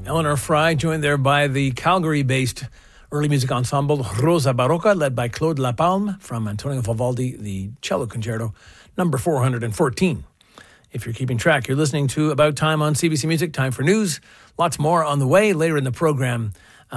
Eleanor Fry, joined there by the Calgary-based early music ensemble Rosa Barocca, led by Claude Lapalme, from Antonio Vivaldi, the cello concerto, number 414. If you're keeping track, you're listening to About Time on CBC Music. Time for news. Lots more on the way later in the program.